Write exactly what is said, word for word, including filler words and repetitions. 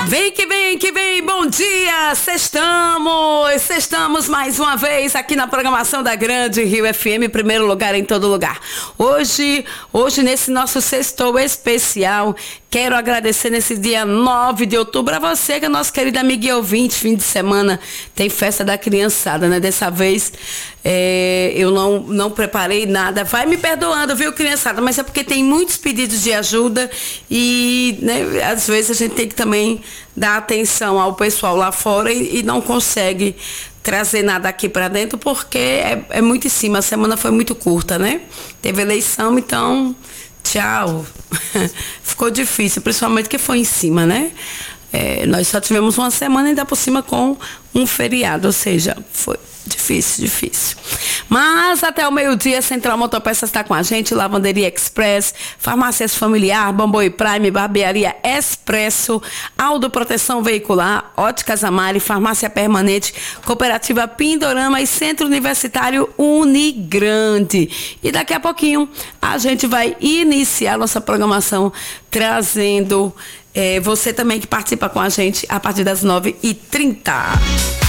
Vem que vem, que vem, bom dia, sextamos, sextamos mais uma vez aqui na programação da Grande Rio F M, primeiro lugar em todo lugar. Hoje, hoje nesse nosso sextou especial, quero agradecer nesse dia nove de outubro a você, que é nosso querido amigo e ouvinte. Fim de semana tem festa da criançada, né? Dessa vez é, eu não, não preparei nada. Vai me perdoando, viu, criançada? Mas é porque tem muitos pedidos de ajuda e, né, às vezes a gente tem que também dar atenção ao pessoal lá fora e, e não consegue trazer nada aqui para dentro porque é, é muito em cima. A semana foi muito curta, né? Teve eleição, então... Tchau. Ficou difícil, principalmente que foi em cima, né? É, nós só tivemos uma semana ainda por cima com um feriado, ou seja, foi difícil, difícil. Mas até o meio-dia, Central Motopeças está com a gente, Lavanderia Express, Farmácias Familiar, Bamboe Prime, Barbearia Expresso, Aldo Proteção Veicular, Óticas Amari, Farmácia Permanente, Cooperativa Pindorama e Centro Universitário Unigrande. E daqui a pouquinho a gente vai iniciar nossa programação trazendo é, você também que participa com a gente a partir das nove e trinta.